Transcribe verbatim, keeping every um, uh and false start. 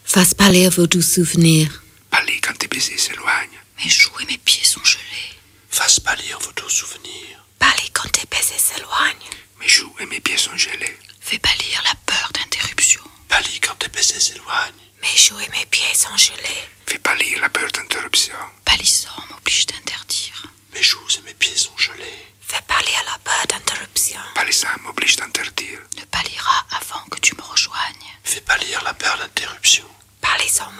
Fasse pâlir vos doux souvenirs. Pâlis quand tes baisers s'éloignent. Mes joues et mes pieds sont gelés. Fasse pâlir vos doux souvenirs. Pâlis quand tes baisers s'éloignent. Mes joues et mes pieds sont gelés. Fais pâlir la peur d'interruption. Pâlis quand tes baisers s'éloignent. Mes joues et mes pieds sont gelés. Fais pâlir la peur d'interruption.